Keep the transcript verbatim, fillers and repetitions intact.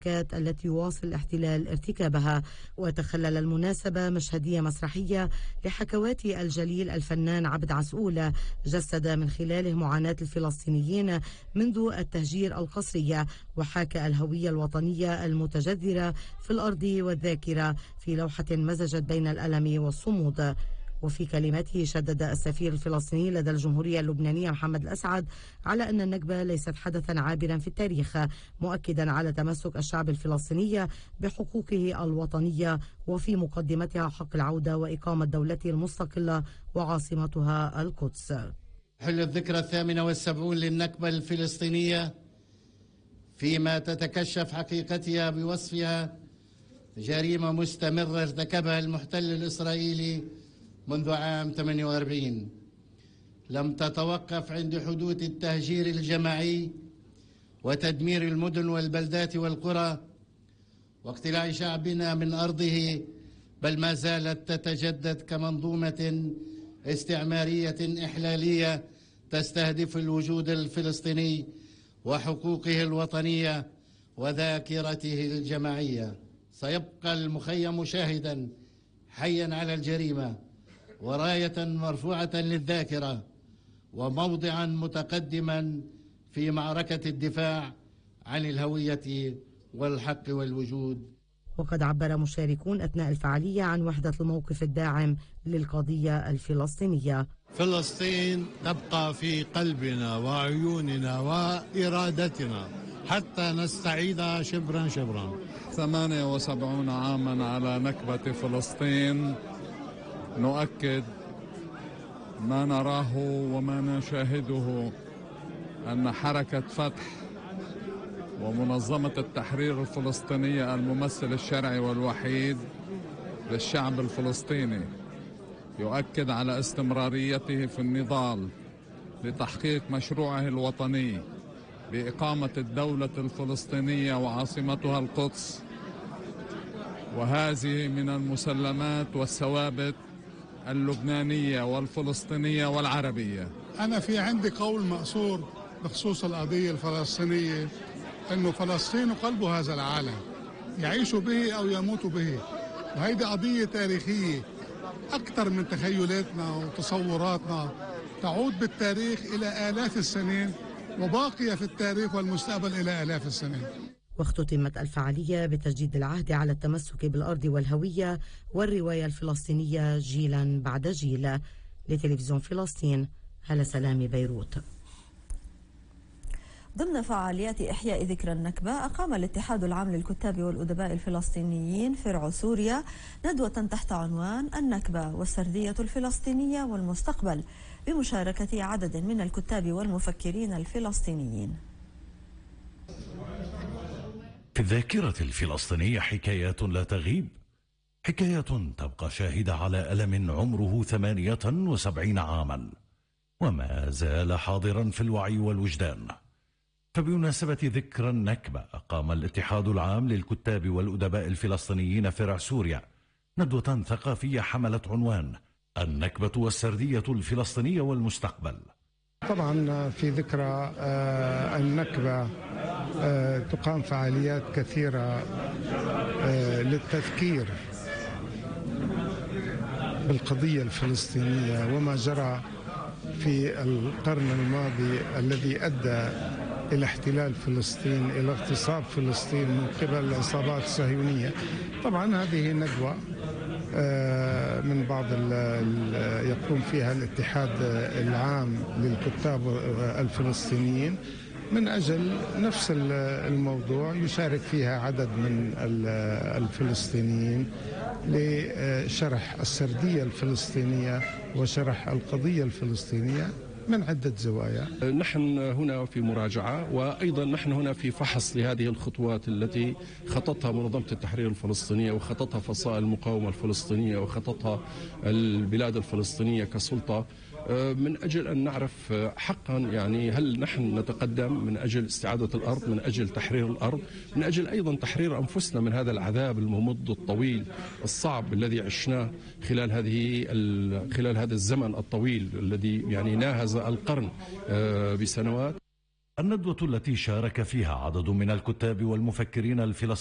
التي يواصل الاحتلال ارتكابها. وتخلل المناسبة مشهدية مسرحية لحكوات الجليل الفنان عبد عسؤول، جسد من خلاله معاناة الفلسطينيين منذ التهجير القسري، وحاكى الهوية الوطنية المتجذرة في الأرض والذاكرة في لوحة مزجت بين الألم والصمود. وفي كلمته شدد السفير الفلسطيني لدى الجمهورية اللبنانية محمد الأسعد على أن النكبة ليست حدثا عابرا في التاريخ، مؤكدا على تمسك الشعب الفلسطيني بحقوقه الوطنية وفي مقدمتها حق العودة وإقامة دولته المستقلة وعاصمتها القدس. حل الذكرى الثامنة والسبعون للنكبة الفلسطينية فيما تتكشف حقيقتها بوصفها جريمة مستمرة ارتكبها المحتل الإسرائيلي منذ عام ثمانية وأربعين، لم تتوقف عند حدوث التهجير الجماعي وتدمير المدن والبلدات والقرى واقتلاع شعبنا من أرضه، بل ما زالت تتجدد كمنظومة استعمارية إحلالية تستهدف الوجود الفلسطيني وحقوقه الوطنية وذاكرته الجماعية. سيبقى المخيم شاهدا حيا على الجريمة وراية مرفوعة للذاكرة وموضعا متقدما في معركة الدفاع عن الهوية والحق والوجود. وقد عبر مشاركون أثناء الفعالية عن وحدة الموقف الداعم للقضية الفلسطينية. فلسطين تبقى في قلبنا وعيوننا وإرادتنا حتى نستعيدها شبرا شبرا. ثمانية وسبعون عاما على نكبة فلسطين، نؤكد ما نراه وما نشاهده أن حركة فتح ومنظمة التحرير الفلسطينية الممثل الشرعي والوحيد للشعب الفلسطيني يؤكد على استمراريته في النضال لتحقيق مشروعه الوطني بإقامة الدولة الفلسطينية وعاصمتها القدس، وهذه من المسلمات والثوابت اللبنانية والفلسطينية والعربية. أنا في عندي قول مأثور بخصوص القضية الفلسطينية، أنه فلسطين قلب هذا العالم، يعيش به أو يموت به، وهيدي قضية تاريخية أكثر من تخيلاتنا وتصوراتنا، تعود بالتاريخ إلى آلاف السنين وباقية في التاريخ والمستقبل إلى آلاف السنين. واختتمت الفعالية بتجديد العهد على التمسك بالأرض والهوية والرواية الفلسطينية جيلا بعد جيل. لتلفزيون فلسطين، هالة سلامي، بيروت. ضمن فعاليات إحياء ذكرى النكبة، أقام الاتحاد العام للكتاب والأدباء الفلسطينيين فرع سوريا ندوة تحت عنوان النكبة والسردية الفلسطينية والمستقبل، بمشاركة عدد من الكتاب والمفكرين الفلسطينيين. في الذاكرة الفلسطينية حكايات لا تغيب، حكايات تبقى شاهدة على ألم عمره ثمانية وسبعين عاما وما زال حاضرا في الوعي والوجدان. فبمناسبة ذكرى النكبة، أقام الاتحاد العام للكتاب والأدباء الفلسطينيين فرع سوريا ندوة ثقافية حملت عنوان النكبة والسردية الفلسطينية والمستقبل. طبعا في ذكرى النكبة تقام فعاليات كثيرة للتذكير بالقضية الفلسطينية وما جرى في القرن الماضي الذي أدى إلى احتلال فلسطين، إلى اغتصاب فلسطين من قبل العصابات الصهيونية. طبعا هذه ندوة من بعض يقوم فيها الاتحاد العام للكتاب الفلسطينيين من أجل نفس الموضوع، يشارك فيها عدد من الفلسطينيين لشرح السردية الفلسطينية وشرح القضية الفلسطينية من عدة زوايا. نحن هنا في مراجعة، وأيضا نحن هنا في فحص لهذه الخطوات التي خططها منظمة التحرير الفلسطينية وخططها فصائل المقاومة الفلسطينية وخططها البلاد الفلسطينية كسلطة، من أجل أن نعرف حقا يعني هل نحن نتقدم من أجل استعادة الأرض، من أجل تحرير الأرض، من أجل أيضا تحرير أنفسنا من هذا العذاب الممد الطويل الصعب الذي عشناه خلال هذه خلال هذا الزمن الطويل الذي يعني ناهز القرن بسنوات. الندوة التي شارك فيها عدد من الكتاب والمفكرين الفلسطينيين